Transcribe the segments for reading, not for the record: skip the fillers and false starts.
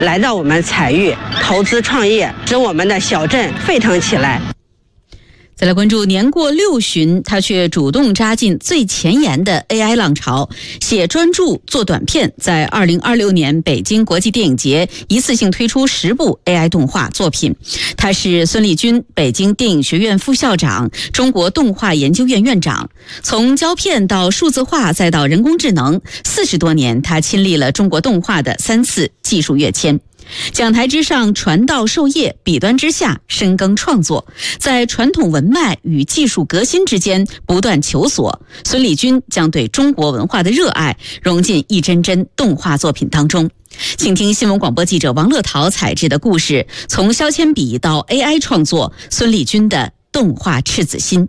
来到我们采育、投资创业，使我们的小镇沸腾起来。 再来关注年过60，他却主动扎进最前沿的 AI 浪潮，写专著、做短片，在2026年北京国际电影节一次性推出10部 AI 动画作品。他是孙立军，北京电影学院副校长，中国动画研究院院长。从胶片到数字化，再到人工智能，40多年，他亲历了中国动画的3次技术跃迁。讲台之上传道授业，笔端之下深耕创作，在传统文脉与技术革新之间不断求索。孙立军将对中国文化的热爱融进一帧帧动画作品当中。请听新闻广播记者王乐桃采制的故事，从削铅笔到 AI 创作，孙立军的动画赤子心。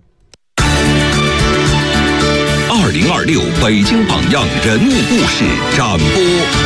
2026北京榜样人物故事展播。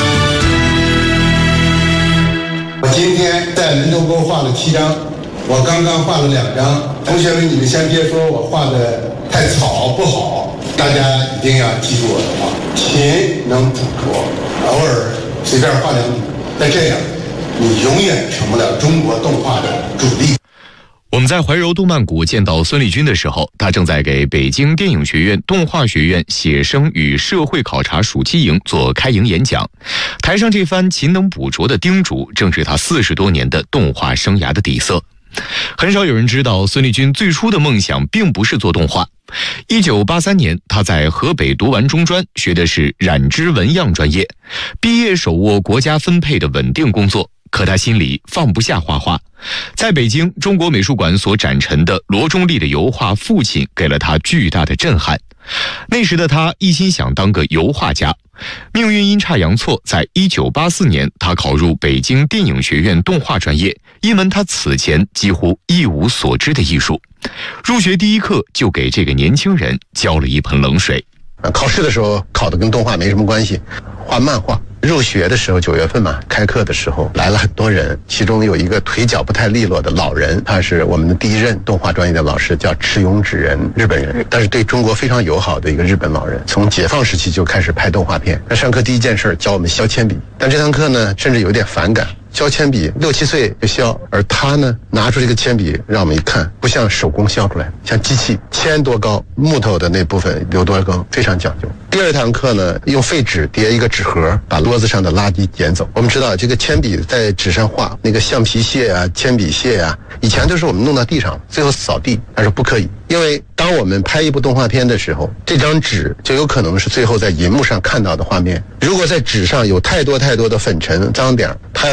我今天在门头沟画了7张，我刚刚画了2张。同学们，你们先别说我画的太草不好，大家一定要记住我的话：勤能补拙，偶尔随便画2笔，但这样你永远成不了中国动画的主力。 我们在怀柔动漫谷见到孙立军的时候，他正在给北京电影学院动画学院写生与社会考察暑期营做开营演讲。台上这番勤能补拙的叮嘱，正是他40多年的动画生涯的底色。很少有人知道，孙立军最初的梦想并不是做动画。1983年，他在河北读完中专，学的是染织纹样专业，毕业手握国家分配的稳定工作。可他心里放不下画画，在北京中国美术馆所展陈的罗中立的油画《父亲》给了他巨大的震撼。那时的他一心想当个油画家，命运阴差阳错，在1984年他考入北京电影学院动画专业，一门他此前几乎一无所知的艺术。入学第一课就给这个年轻人浇了一盆冷水。 考试的时候考的跟动画没什么关系，画漫画。入学的时候9月份嘛，开课的时候来了很多人，其中有一个腿脚不太利落的老人，他是我们的第1任动画专业的老师，叫池永指人，日本人，但是对中国非常友好的一个日本老人。从解放时期就开始拍动画片。他上课第一件事教我们削铅笔，但这堂课呢，甚至有点反感。削铅笔6、7岁就削，而他呢拿出这个铅笔让我们一看，不像手工削出来，像机器，铅多高，木头的那部分有多高，非常讲究。第2堂课呢，用废纸叠一个纸盒，把桌子上的垃圾捡走。我们知道这个铅笔在纸上画，那个橡皮屑啊、铅笔屑啊，以前都是我们弄到地上，最后扫地，但是不可以，因为当我们拍一部动画片的时候，这张纸就有可能是最后在银幕上看到的画面。如果在纸上有太多的粉尘、脏点，它